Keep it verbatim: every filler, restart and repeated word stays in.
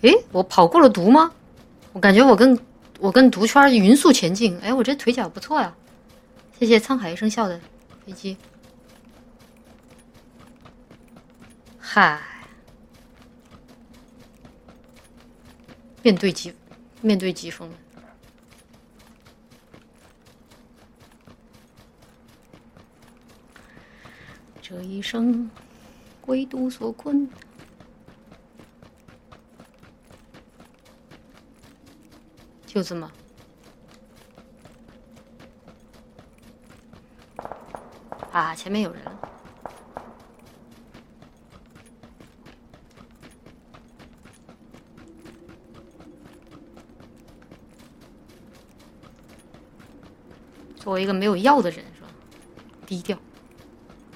诶，我跑过了毒吗？我感觉我跟我跟毒圈匀速前进。哎，我这腿脚不错呀！谢谢沧海一声笑的飞机。嗨，面对疾面对疾风。这一生为毒所困。就这么。啊，前面有人。作为一个没有药的人，是吧？低调。